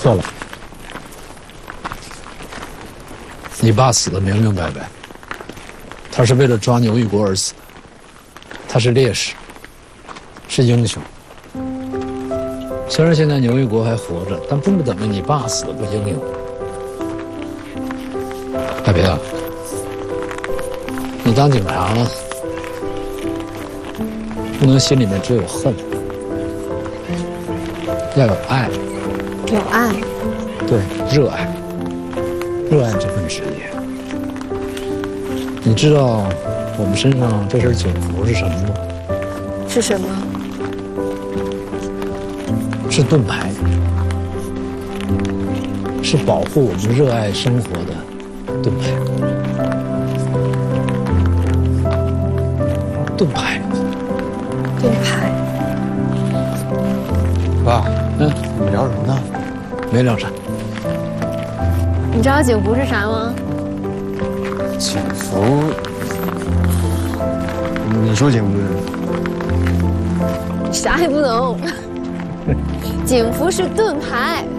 错了，你爸死得明明白白，他是为了抓牛玉国而死的，他是烈士，是英雄。虽然现在牛玉国还活着，但不等于你爸死的不英勇。海平啊，你当警察了，不能心里面只有恨，要有爱。 有爱， 对，热爱，热爱这份职业。你知道我们身上这身警服是什么吗？ 是什么？ 是盾牌，是保护我们热爱生活的盾牌。盾牌， 盾牌。 爸，你们聊什么呢？ 没聊啥。 你知道警服是啥吗？ 警服？你说警服是？ 啥也不懂。警服是盾牌。